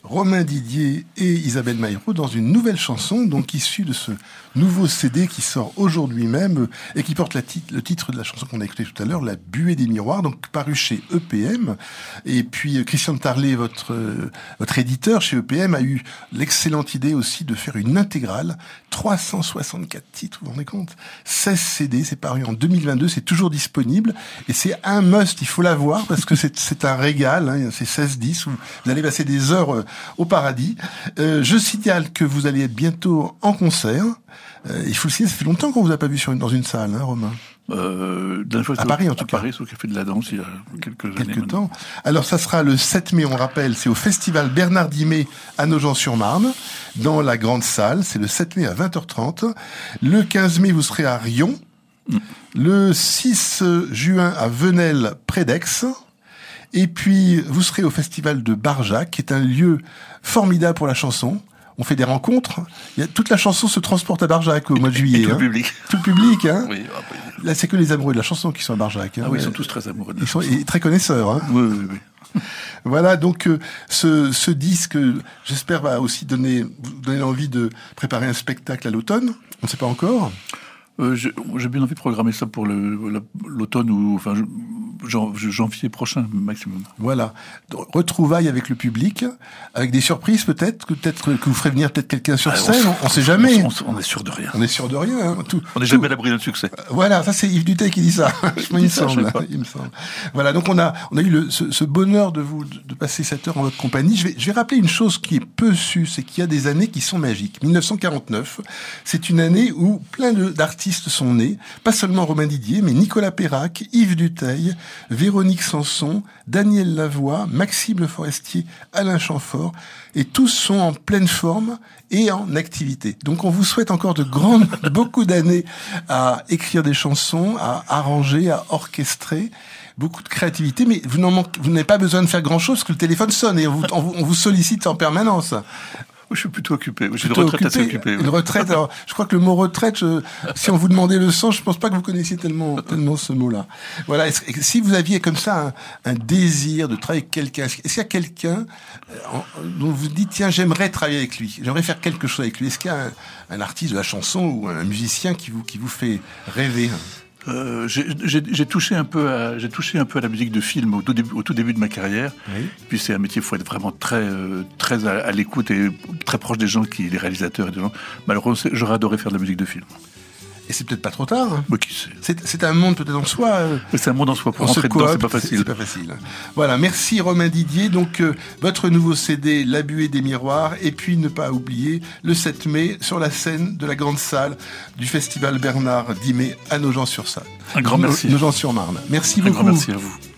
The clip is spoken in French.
Romain Didier et Isabelle Maillot dans une nouvelle chanson, donc issue de ce nouveau CD qui sort aujourd'hui même et qui porte le titre de la chanson qu'on a écoutée tout à l'heure, La Buée des Miroirs, donc paru chez EPM. Et puis Christian Tarlet, votre éditeur chez EPM, a eu l'excellente idée aussi de faire une intégrale, 364 titres, vous vous rendez compte, 16 CD, c'est paru en 2022, c'est toujours disponible et c'est un must, il faut l'avoir parce que c'est un régal, hein, c'est 16-10 où vous allez passer des heures au paradis. Je signale que vous allez être bientôt en concert. Il faut le signaler, ça fait longtemps qu'on vous a pas vu dans une salle, hein, Romain. À Paris, en tout cas. À Paris, au Café de la Danse, il y a quelques années. Temps. Alors, ça sera le 7 mai, on rappelle, c'est au Festival Bernard Dimet à Nogent-sur-Marne, dans la grande salle. C'est le 7 mai à 20h30. Le 15 mai, vous serez à Riom. Le 6 juin à Venelle, près d'Aix. Et puis, vous serez au Festival de Barjac, qui est un lieu formidable pour la chanson. On fait des rencontres. Toute la chanson se transporte à Barjac au mois de juillet. Et tout le public. Tout le public, hein. Oui. Là, c'est que les amoureux de la chanson qui sont à Barjac. Hein. Ah oui, ils sont tous très amoureux de la chanson. Ils sont très connaisseurs. Hein. Oui. Voilà, donc ce disque, j'espère, va aussi vous donner l'envie de préparer un spectacle à l'automne. On ne sait pas encore. J'ai bien envie de programmer ça pour l'automne ou enfin janvier prochain maximum. Voilà, retrouvailles avec le public, avec des surprises peut-être que vous ferez venir peut-être quelqu'un sur scène. On ne sait jamais. On est sûr de rien. On est sûr de rien. Hein. On n'est jamais à l'abri d'un succès. Voilà, ça c'est Yves Duteil qui dit ça. Il me semble. Voilà, donc on a eu ce bonheur de passer cette heure en votre compagnie. Je vais rappeler une chose qui est peu su, c'est qu'il y a des années qui sont magiques. 1949, c'est une année où plein d'artistes sont nés, pas seulement Romain Didier, mais Nicolas Perrac, Yves Duteil, Véronique Sanson, Daniel Lavoie, Maxime Le Forestier, Alain Chamfort, et tous sont en pleine forme et en activité. Donc on vous souhaite encore beaucoup d'années à écrire des chansons, à arranger, à orchestrer, beaucoup de créativité, mais vous n'avez pas besoin de faire grand-chose parce que le téléphone sonne et on vous sollicite en permanence. Je suis plutôt occupé. J'ai une retraite assez occupée. Une retraite. Alors, je crois que le mot retraite, si on vous demandait le sens, je pense pas que vous connaissiez tellement ce mot-là. Voilà. Si vous aviez comme ça un désir de travailler avec quelqu'un, est-ce qu'il y a quelqu'un dont vous dites tiens, j'aimerais travailler avec lui, j'aimerais faire quelque chose avec lui. Est-ce qu'il y a un artiste de la chanson ou un musicien qui vous fait rêver? J'ai touché un peu à la musique de film au tout début de ma carrière. Oui. Puis c'est un métier, il faut être vraiment très à l'écoute et très proche des gens, les réalisateurs et des gens. Malheureusement, j'aurais adoré faire de la musique de film. Et c'est peut-être pas trop tard. Hein. Mais qui sait. C'est un monde peut-être en soi. C'est un monde en soi. Pour rentrer dedans, c'est pas facile. C'est pas facile. Voilà, merci Romain Didier. Donc, votre nouveau CD, La Buée des Miroirs. Et puis, ne pas oublier, le 7 mai, sur la scène de la grande salle du Festival Bernard Dimet à Nogent-sur-Marne. Un grand merci. Nogent-sur-Marne. Merci beaucoup. Un grand merci à vous.